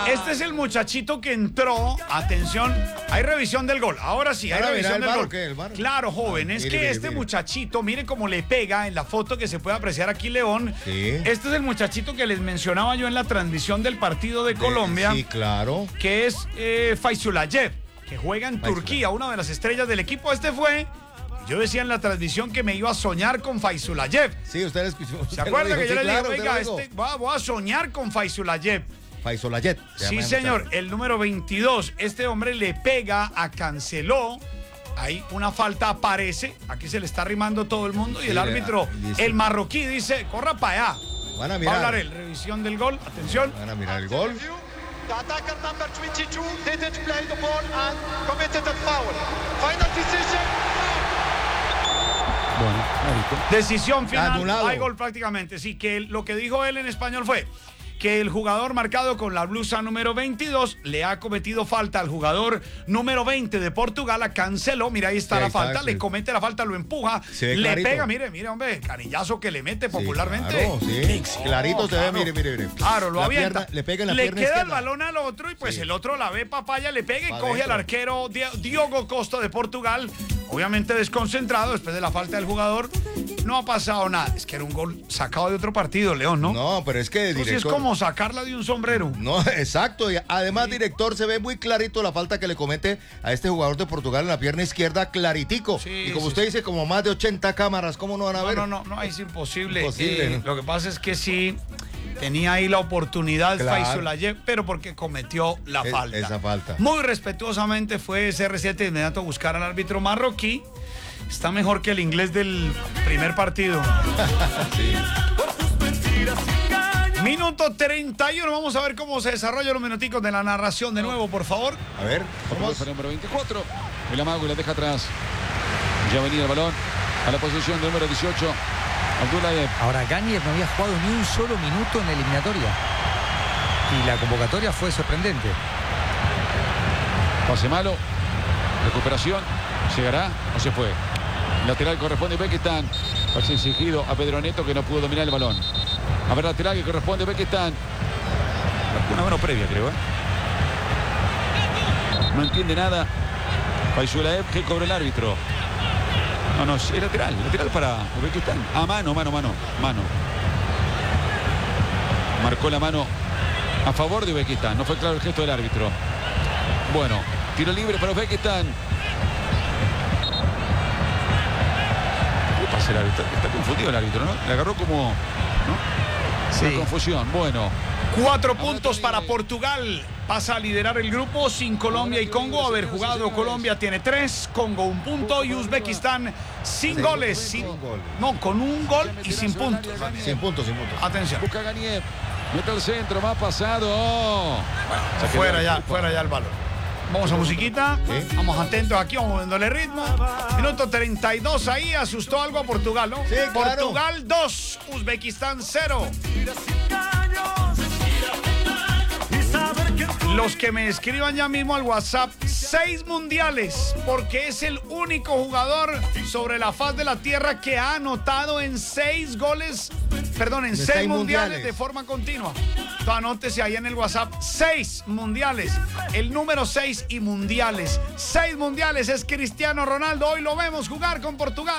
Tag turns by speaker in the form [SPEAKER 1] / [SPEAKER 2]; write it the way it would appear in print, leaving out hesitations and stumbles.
[SPEAKER 1] Este es el muchachito que entró. Atención, hay revisión del gol. Ahora sí, hay revisión del gol. Claro, joven, es que este muchachito, mire cómo le pega en la foto que se puede apreciar aquí, León.
[SPEAKER 2] Sí.
[SPEAKER 1] Este es el muchachito que les mencionaba yo en la transmisión del partido de Colombia.
[SPEAKER 2] Sí, claro.
[SPEAKER 1] Que es Faizulayev, que juega en Turquía, una de las estrellas del equipo. Este fue. Yo decía en la transmisión que me iba a soñar con Faizulayev.
[SPEAKER 2] Sí, usted escuchó.
[SPEAKER 1] ¿Se acuerda que yo le dije, oiga, voy a soñar con Faizulayev?
[SPEAKER 2] Faizulayev.
[SPEAKER 1] Sí, señor, el número 22. Este hombre le pega a Canceló. Ahí una falta aparece. Aquí se le está arrimando todo el mundo. Y el árbitro, el marroquí, dice, corra para allá.
[SPEAKER 2] Van a mirar.
[SPEAKER 1] Va a hablar revisión del gol. Atención.
[SPEAKER 2] Van a mirar el gol.
[SPEAKER 3] The attacker number 22 didn't play the ball and committed a foul. Final decision.
[SPEAKER 4] Bueno,
[SPEAKER 1] decisión final.
[SPEAKER 2] Anulado.
[SPEAKER 1] Hay gol prácticamente. Sí, que lo que dijo él en español fue que el jugador marcado con la blusa número 22 le ha cometido falta al jugador número 20 de Portugal, a Cancelo. Mira, ahí está la falta, le comete la falta, lo empuja, le
[SPEAKER 2] clarito.
[SPEAKER 1] pega, mire, hombre, canillazo que le mete popularmente.
[SPEAKER 2] Claro, sí. Clarito se ve, mire.
[SPEAKER 1] Claro, lo avienta.
[SPEAKER 2] Le pega en la
[SPEAKER 1] le
[SPEAKER 2] pierna
[SPEAKER 1] queda
[SPEAKER 2] izquierda.
[SPEAKER 1] El balón al otro y pues el otro la ve papaya, le pega y coge al arquero Diogo Costa de Portugal. Obviamente desconcentrado después de la falta del jugador. No ha pasado nada. Es que era un gol sacado de otro partido, León, ¿no?
[SPEAKER 2] No, pero es que
[SPEAKER 1] director, sí es como sacarla de un sombrero.
[SPEAKER 2] No, exacto. Y además, director, se ve muy clarito la falta que le comete a este jugador de Portugal en la pierna izquierda, claritico.
[SPEAKER 1] Sí,
[SPEAKER 2] y como usted dice, como más de 80 cámaras, ¿cómo no van a ver?
[SPEAKER 1] No, es imposible.
[SPEAKER 2] Imposible, ¿no?
[SPEAKER 1] Lo que pasa es que sí tenía ahí la oportunidad Faizulayev, pero porque cometió la falta.
[SPEAKER 2] Esa falta.
[SPEAKER 1] Muy respetuosamente fue CR7 de inmediato a buscar al árbitro marroquí. Está mejor que el inglés del primer partido.
[SPEAKER 2] Sí.
[SPEAKER 1] Minuto 31. Vamos a ver cómo se desarrollan los minuticos de la narración de nuevo, por favor.
[SPEAKER 2] A ver,
[SPEAKER 4] vamos. El número 24. El amago y la deja atrás. Ya venía el balón a la posición del número 18. Abdullayev.
[SPEAKER 5] Ahora, Ganiev no había jugado ni un solo minuto en la eliminatoria. Y la convocatoria fue sorprendente.
[SPEAKER 4] Pase malo. Recuperación. ¿Llegará o se fue? Lateral corresponde a Uzbekistán. Pase exigido a Pedro Neto, que no pudo dominar el balón. A ver, lateral que corresponde a Uzbekistán. Una mano previa, creo, ¿eh? No entiende nada. Faizulayev, que cobró el árbitro. No, es lateral para Uzbekistán. Mano. Marcó la mano a favor de Uzbekistán. No fue claro el gesto del árbitro. Bueno, tiro libre para Uzbekistán. ¿Qué pasa el árbitro? Está confundido el árbitro, ¿no? Le agarró como... ¿no? Sí. Una confusión. Bueno.
[SPEAKER 1] 4 puntos para Portugal. Pasa a liderar el grupo sin Colombia y Congo. Haber jugado Colombia tiene 3, Congo 1 punto y Uzbekistán sin goles. Con un gol y sin puntos.
[SPEAKER 2] Sin puntos.
[SPEAKER 1] Atención.
[SPEAKER 4] Busca Ganiev. Mete el centro, va pasado.
[SPEAKER 1] Fuera ya el balón. Vamos a musiquita. ¿Sí? Vamos atentos aquí, vamos dándole ritmo. Minuto 32 ahí, asustó algo a Portugal, ¿no?
[SPEAKER 2] Sí, claro.
[SPEAKER 1] Portugal 2, Uzbekistán 0. Los que me escriban ya mismo al WhatsApp, 6 mundiales, porque es el único jugador sobre la faz de la tierra que ha anotado en 6 mundiales de forma continua. Entonces, anótese ahí en el WhatsApp, 6 mundiales, el número 6 y mundiales. 6 mundiales es Cristiano Ronaldo, hoy lo vemos jugar con Portugal.